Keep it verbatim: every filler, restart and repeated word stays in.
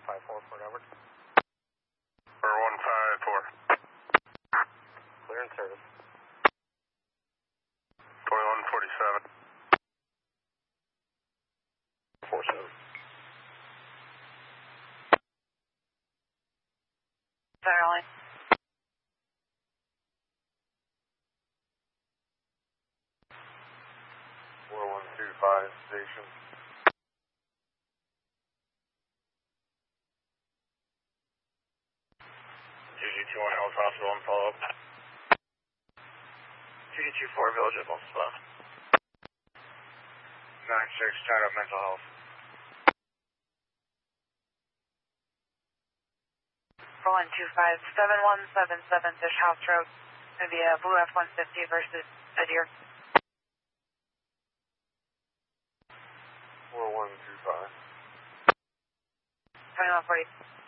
five four, Fort Edward. four one five four. Clear in service. twenty-one forty-seven. four seven. Center line. four one two five station. two G two one Health Hospital and follow up. two G two four Village of Balspa. nine six Shadow Mental Health. four one two five seven one seven seven Fish House Road. Going to be a Blue F one fifty versus a Deer. four one two five. twenty-one forty.